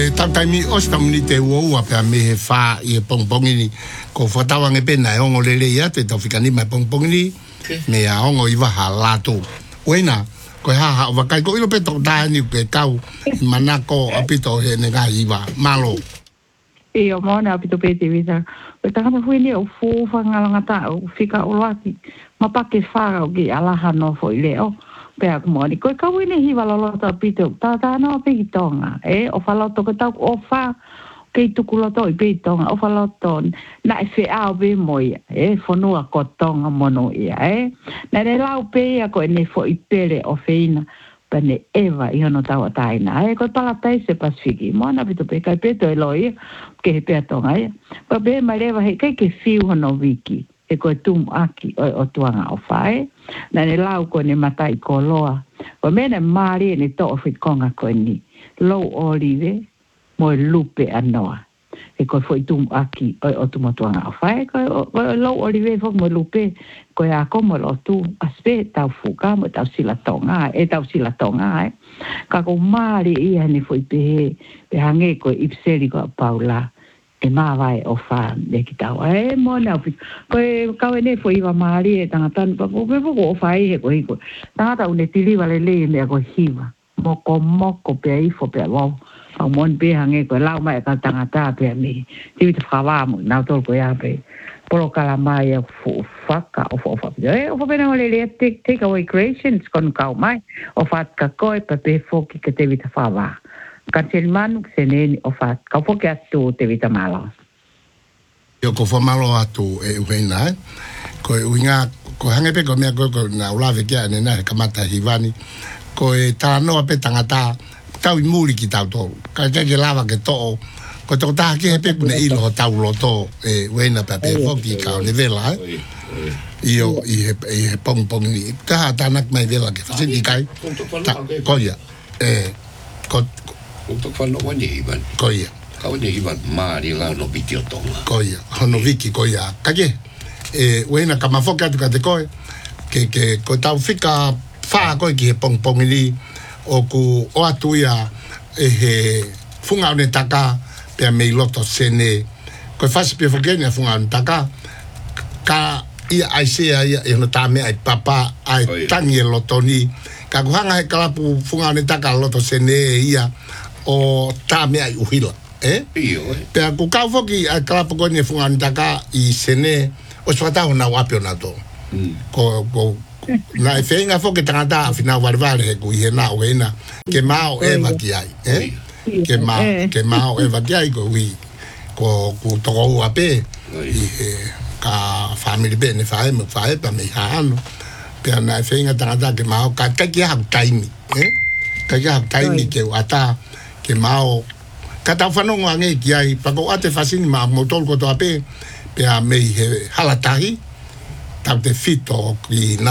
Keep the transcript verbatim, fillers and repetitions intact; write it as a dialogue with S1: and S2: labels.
S1: Tataimi osta muni te uoua pea me he wha i e pongpongini ko whatawange pena e ongo lele ia te tau whikani mai pongpongini me a ongo i waha lato uena ko haha o wakai ko ilo pe tok tāni ke kau i manako apito he nega iwa malo
S2: e o mona apito pe te visa o tangata huini o fufa ngalangata o whika o laki mapake whara o ki alaha no fo i leo pea kumoni ko ka wini hiwa lolota pito ta ta no pe tonga e o faloto ko tau o fa ke tukuloto i pe tonga o faloto na fe a be moi e fonua ko tonga mono ia e na le lau pe ko ne fo i pele o feina pene eva i hono tau taina e ko pala tai se pasifiki mona pito pe kai peto e loi ke he pe tonga e pa be mai leva he ke ke fiu hono wiki e koe tum aki o, o tuanga o whae. Na ne lau ko ne matai ko loa. Ko mene maari ne to o whikonga koe ni. Lou olive mo e lupe anoa. E koe foi tum aki o, o tuma tuanga o whae. Koe lou olive fok mo lupe. Koe a komo lo tu aspe tau fuka mo tau sila tonga. E tau sila tonga e. Ka ko maari ia ne foi pehe. Pe hange koe ipseri ko paula. E maa vai o wha me ki tau. E mona upi. Koe kau e ne fo iwa maari e tangatan. Ko me poko o wha ihe ko hiko. Tangata une tiliwa le le mea ko hiwa. Moko moko pia ifo pia wau. Kau mon pia hange koe lau mai ka tangata pia me. Tiwi te whawamu. Nau tol koe ape. Polo kala mai e fu whaka o fo whapia. E o whapena o le le take, take away creations kon kau mai. O whatka koe pa pe foki ka te vita whawa. Kansel manu se neni o fat. Kau foke atu te vita malo.
S1: Yo ko famalo atu e uheina e. Ko e uinga, ko hangepe ko mea ko na ulave kia ne na kamata hivani. Ko e tānoa pe tangata tau i muri ki tau tō. Ka te ke lava ke tō. Ko tō taha ki hepe kune ilo ho tau lo tō. E uheina pe pe foki ka o ne vela e. Io i he, i he pong pong ni. Taha tānak mai vela ke fasini kai. Ko ia. E, ko
S3: Untuk whano wane iwan.
S1: Ko ia.
S3: Ka wane iwan maari la no biti o tonga.
S1: Ko ia. Hono wiki ko ia. Kake. E wena ka mafoke atu ka te koe. Ke ke ko tau whika whaa koe ki he pong pong ni. O ku o atu ia e he funga o ne taka. Pea mei loto sene. Koe whasi pe whakene a funga o ne taka. Ka ia aisea ia e hono tāme ai papa. Ai tangi e loto ni. Ka kuhanga he kalapu funga o ne taka loto sene ia. O tā mea i uhila, eh?
S3: Iyo, eh?
S1: Pea ku kau foki a kalapu koe ni funga nitaka i sene, o swatahu na wapio na tō. Ko, ko, na e whenga foki tangata a whina warivare he ku i he nā o heina, ke mao e waki ai, eh? Ke mao, ke mao e waki ai ko hui, ko ku toko ua pe, i he ka whamiri pe ne whae me whae pa me haano. Pea na e whenga tangata ke mao, ka kaki haku taimi, eh? Kaki haku taimi ke wata, ke mao ka tau whanongo ange ki ai pako ate whasini ma motol koto ape pe a mei he halatahi tau te fito ki na